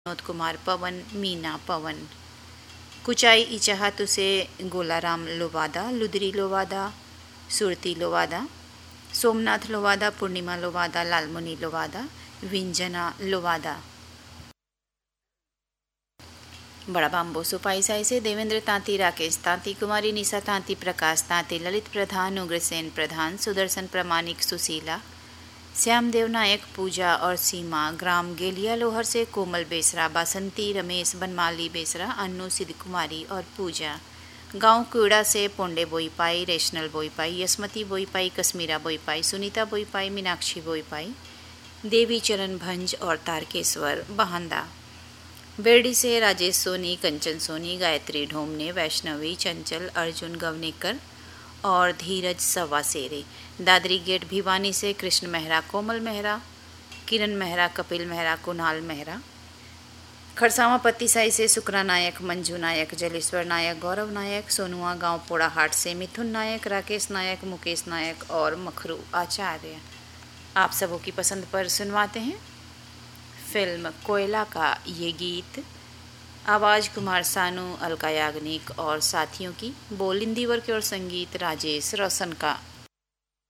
विनोद कुमार पवन, मीना पवन। कुचाई इचाहतु से गोलाराम लोवादा, लुदरी लोवादा, सुरती लोवादा, सोमनाथ लोवादा, पूर्णिमा लोवादा, लालमुनि लोवादा, विंजना लोवादा। बड़ा बाम्बो सुपाई साई से देवेंद्र तांती, राकेश तांती, कुमारी निशा तांती, प्रकाश तांती, ललित प्रधान, उग्रसेन प्रधान, सुदर्शन प्रमाणिक, सुशीला, श्यामदेव नायक, पूजा और सीमा। ग्राम गेलिया लोहर से कोमल बेसरा, बासंती, रमेश, बनमाली बेसरा, अन्नू, सिद्ध कुमारी और पूजा। गांव कुड़ा से पोंडे बोईपाई, रेशनल बोईपाई, यशमती बोईपाई, कश्मीरा बोईपाई, सुनीता बोईपाई, मीनाक्षी बोईपाई, देवी चरण भंज और तारकेश्वर बहांदा। बेरडी से राजेश सोनी, कंचन सोनी, गायत्री ढोमने, वैष्णवी, चंचल, अर्जुन गवनेकर और धीरज सवासेरे। दादरी गेट भिवानी से कृष्ण मेहरा, कोमल मेहरा, किरण मेहरा, कपिल मेहरा, कुणाल मेहरा। खरसावा पत्ती साई से सुकरा नायक, मंजू नायक, जलेश्वर नायक, गौरव नायक। सोनुआ गांव पोड़ाहाट से मिथुन नायक, राकेश नायक, मुकेश नायक और मखरू आचार्य। आप सबों की पसंद पर सुनवाते हैं फिल्म कोयला का ये गीत। आवाज़ कुमार सानू, अलका याग्निक और साथियों की। बोल इंदिवर की और संगीत राजेश रोशन का।